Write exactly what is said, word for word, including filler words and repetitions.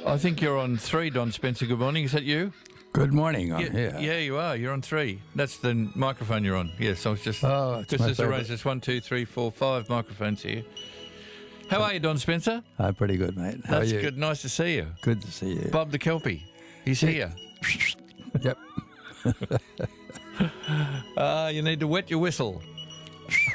I think you're on three, Don Spencer. Good morning. Is that you? Good morning. I'm yeah, here. Yeah, you are. You're on three. That's the microphone you're on. Yes, I was just... Oh, it's Because my there's favourite. arranged. There's one, two, three, four, five microphones here. How are you, Don Spencer? I'm pretty good, mate. How That's are you? good. Nice to see you. Good to see you. Bob the Kelpie. He's here. Yep. Ah, you need to wet your whistle.